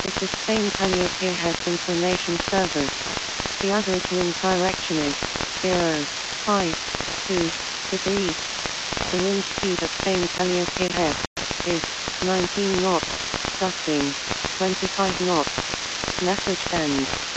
This is Spain Calliope Information Service. The average wind direction is 0, 5, 2 degrees. The wind speed at Spain Calliope is 19 knots, gusting 25 knots. Message end.